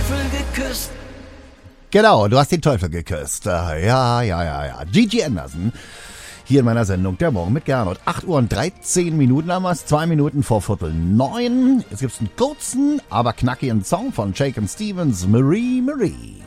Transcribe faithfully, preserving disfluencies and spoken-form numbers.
geküsst. Genau, du hast den Teufel geküsst. Äh, Ja, ja, ja, ja. Gigi Anderson. Hier in meiner Sendung Der Morgen mit Gernot. acht Uhr und dreizehn Minuten haben wir es. Zwei Minuten vor Viertel neun. Jetzt gibt's einen kurzen, aber knackigen Song von Shakin' Stevens, Marie Marie.